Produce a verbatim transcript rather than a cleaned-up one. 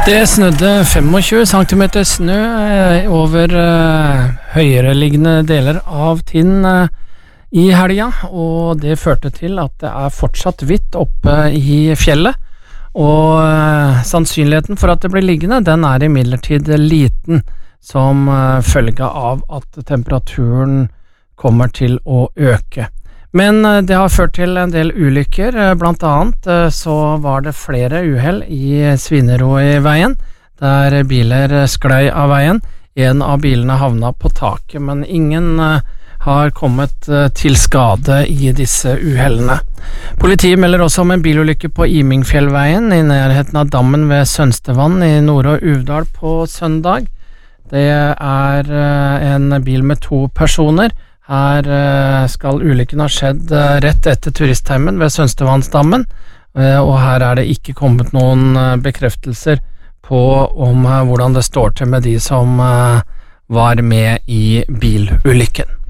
Det snødde tjuefem centimeter snø over uh, høyereliggende deler av Tinn uh, i helga, og det førte til at det er fortsatt hvitt oppe i fjellet, og uh, sannsynligheten for at det blir liggende, den er imidlertid liten, som uh, følge av at temperaturen kommer til å øke. Men det har ført til en del ulykker, blant annet så var det flere uhell i Svineroveien, der biler sklei av veien. En av bilene havna på taket, men ingen har kommet til skade i disse uhellene. Politiet melder også om en bilulykke på Imingfjellveien i nærheten av dammen ved Sønstevann i Nord- og Uvdal på søndag. Det er en bil med to personer. Her skal ulykken ha skjedd rett etter turistheimen ved Sønstevannsdammen, og her er det ikke kommet noen bekreftelser på om hvordan det står til med de som var med i bilulykken.